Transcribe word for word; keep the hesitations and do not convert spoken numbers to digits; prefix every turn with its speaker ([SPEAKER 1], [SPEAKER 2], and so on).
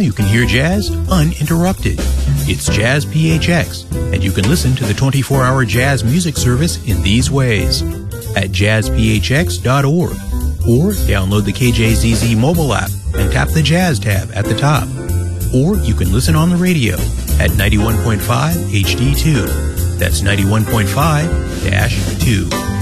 [SPEAKER 1] you can hear jazz uninterrupted. It's Jazz P H X, and you can listen to the twenty-four hour jazz music service in these ways. At jazz p h x dot org, or download the K J Z Z mobile app and tap the Jazz tab at the top. Or you can listen on the radio at ninety-one point five H D two. That's ninety-one point five dash two.